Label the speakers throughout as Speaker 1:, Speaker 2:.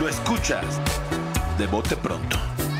Speaker 1: Lo escuchas de bote pronto.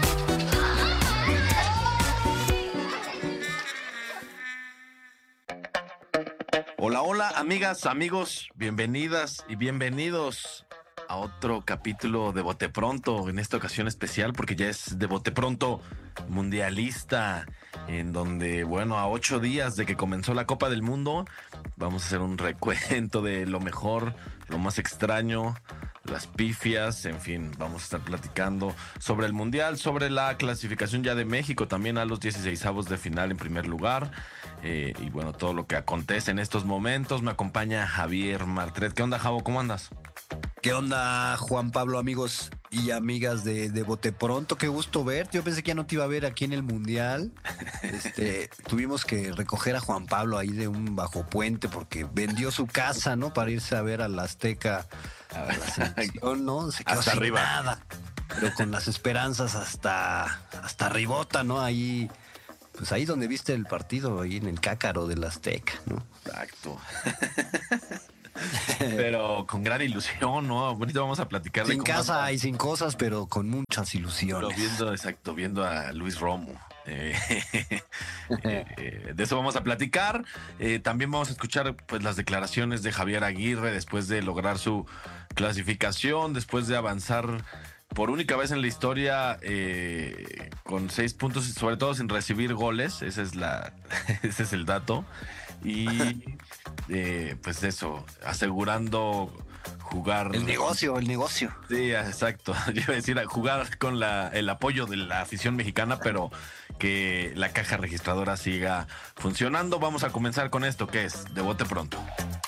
Speaker 1: Hola, hola, amigas, amigos, bienvenidas y bienvenidos a otro capítulo de Bote Pronto, en esta ocasión especial porque ya es de Bote Pronto mundialista, en donde, bueno, a 8 días de que comenzó la Copa del Mundo, vamos a hacer un recuento de lo mejor, lo más extraño, las pifias, en fin, vamos a estar platicando sobre el Mundial, sobre la clasificación ya de México, también a los 16avos de final en primer lugar, y bueno, todo lo que acontece en estos momentos. Me acompaña Javier Martret. ¿Qué onda, Javo? ¿Cómo andas?
Speaker 2: ¿Qué onda, Juan Pablo, amigos y amigas de Bote Pronto? Qué gusto verte. Yo pensé que ya no te iba a ver aquí en el Mundial. Tuvimos que recoger a Juan Pablo ahí de un bajo puente porque vendió su casa, ¿no? Para irse a ver al Azteca, a la selección, ¿no? Se quedó
Speaker 1: hasta
Speaker 2: sin
Speaker 1: arriba.
Speaker 2: nada, pero con las esperanzas hasta arribota, ¿no? Ahí, pues ahí donde viste el partido, ahí en el Cácaro del Azteca, ¿no?
Speaker 1: Exacto. Pero con gran ilusión, ¿no? Ahorita vamos a platicar
Speaker 2: Sin
Speaker 1: de cómo
Speaker 2: casa
Speaker 1: anda.
Speaker 2: y sin cosas, pero con muchas
Speaker 1: Pero
Speaker 2: ilusiones.
Speaker 1: viendo a Luis Romo. De eso vamos a platicar. También vamos a escuchar pues las declaraciones de Javier Aguirre después de lograr su clasificación, después de avanzar por única vez en la historia con 6 puntos, sobre todo sin recibir goles. Ese es el dato. Y pues eso, asegurando jugar.
Speaker 2: El negocio.
Speaker 1: Sí, exacto. Yo iba a decir jugar con el apoyo de la afición mexicana, pero que la caja registradora siga funcionando. Vamos a comenzar con esto que es de bote pronto.